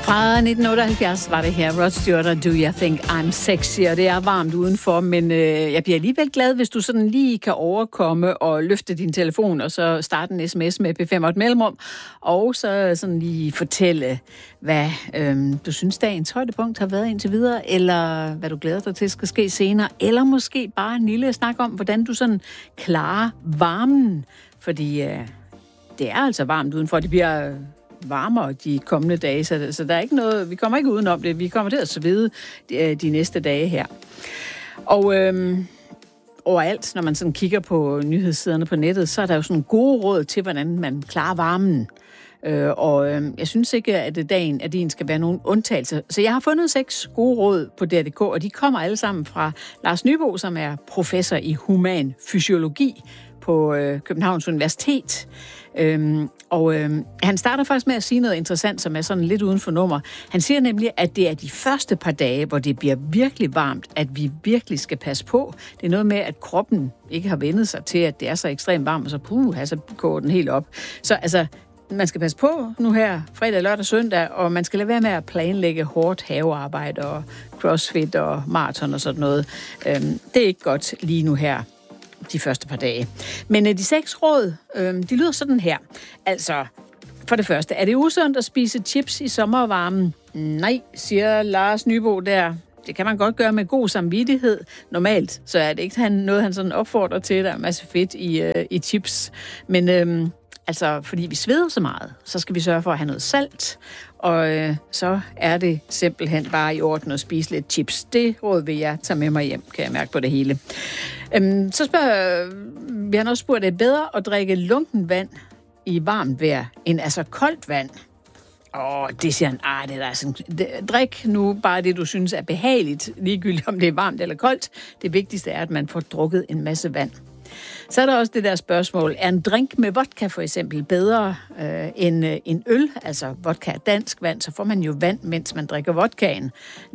Fra 1978 var det her, Rod Stewart og Do You Think I'm Sexy, og det er varmt udenfor, men jeg bliver alligevel glad, hvis du sådan lige kan overkomme og løfte din telefon, og så starte en sms med P5 og et mellemrum, og så sådan lige fortælle, hvad du synes, dagens højdepunkt har været indtil videre, eller hvad du glæder dig til skal ske senere, eller måske bare en lille snak om, hvordan du sådan klarer varmen, fordi det er altså varmt udenfor, det bliver varmere de kommende dage, så der er ikke noget, vi kommer ikke udenom det, vi kommer til at svede de næste dage her. Og overalt, når man sådan kigger på nyhedssiderne på nettet, så er der jo sådan gode råd til, hvordan man klarer varmen. Jeg synes ikke, at din skal være nogen undtagelse. Så jeg har fundet 6 gode råd på DR.dk, og de kommer alle sammen fra Lars Nybo, som er professor i human fysiologi på Københavns Universitet. Han starter faktisk med at sige noget interessant, som er sådan lidt uden for nummer. Han siger nemlig, at det er de første par dage, hvor det bliver virkelig varmt, at vi virkelig skal passe på. Det er noget med, at kroppen ikke har vendet sig til, at det er så ekstremt varmt, og så går den helt op. Så altså, man skal passe på nu her, fredag, lørdag, søndag, og man skal lade være med at planlægge hårdt havearbejde og crossfit og maraton og sådan noget. Det er ikke godt lige nu her, de første par dage. Men de 6 råd, de lyder sådan her. Altså, for det første, er det usundt at spise chips i sommervarmen? Nej, siger Lars Nybo der. Det kan man godt gøre med god samvittighed. Normalt, så er det ikke noget, han sådan opfordrer til. Der er en masse fedt i chips. Men fordi vi sveder så meget, så skal vi sørge for at have noget salt. Og så er det simpelthen bare i orden at spise lidt chips. Det råd vil jeg tage med mig hjem, kan jeg mærke på det hele. Så vi har også spurgt, at det er bedre at drikke lunken vand i varmt vejr, end altså koldt vand. Det siger han, det er sådan, drik nu bare det, du synes er behageligt, ligegyldigt om det er varmt eller koldt. Det vigtigste er, at man får drukket en masse vand. Så er der også det der spørgsmål, er en drink med vodka for eksempel bedre end en øl? Altså vodka er dansk vand, så får man jo vand, mens man drikker vodkaen.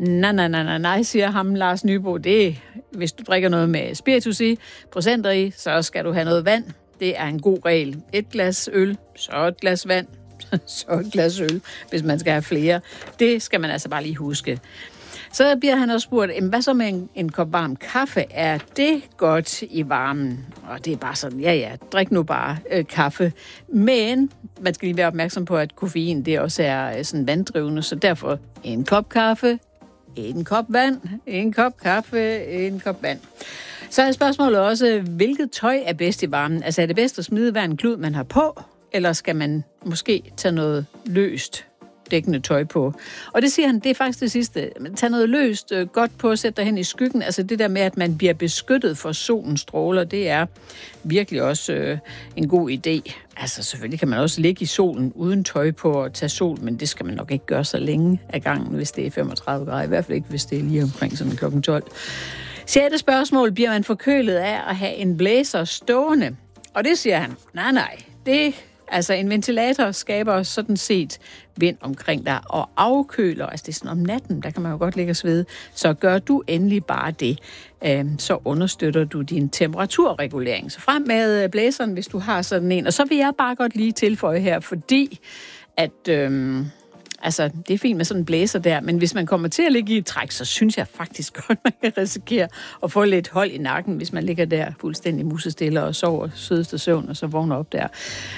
Nej, siger ham Lars Nybo. Hvis du drikker noget med spiritus i, procenter i, så skal du have noget vand. Det er en god regel. 1 glas øl, så et glas vand, så et glas øl, hvis man skal have flere. Det skal man altså bare lige huske. Så bliver han også spurgt, hvad så med en kop varm kaffe? Er det godt i varmen? Og det er bare sådan, ja, drik nu bare kaffe. Men man skal lige være opmærksom på, at koffein, det også er sådan vanddrivende, så derfor en kop kaffe, en kop vand, en kop kaffe, en kop vand. Så er spørgsmålet også, hvilket tøj er bedst i varmen? Altså er det bedst at smide hver en klud, man har på, eller skal man måske tage noget løst dækkende tøj på? Og det siger han, det er faktisk det sidste. Tag noget løst godt på, sæt dig hen i skyggen. Altså det der med, at man bliver beskyttet for solens stråler, det er virkelig også en god idé. Altså selvfølgelig kan man også ligge i solen uden tøj på og tage sol, men det skal man nok ikke gøre så længe af gangen, hvis det er 35 grader. I hvert fald ikke, hvis det er lige omkring sådan klokken 12. 6. spørgsmål, bliver man forkølet af at have en blæser stående? Og det siger han, nej, altså en ventilator skaber sådan set vind omkring dig og afkøler, altså det er sådan om natten, der kan man jo godt ligge og svede, så gør du endelig bare det. Så understøtter du din temperaturregulering. Så frem med blæseren, hvis du har sådan en. Og så vil jeg bare godt lige tilføje her, fordi at det er fint med sådan en blæser der, men hvis man kommer til at ligge i et træk, så synes jeg faktisk godt, man kan risikere at få lidt hold i nakken, hvis man ligger der fuldstændig musestille og sover sødeste søvn, og så vågner op der.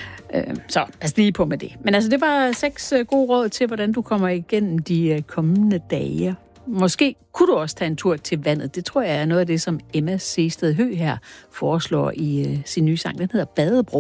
Så pas lige på med det. Men altså, det var 6 gode råd til, hvordan du kommer igennem de kommende dage. Måske kunne du også tage en tur til vandet. Det tror jeg er noget af det, som Emma Seested Høgh her foreslår i sin nye sang. Den hedder Badebro.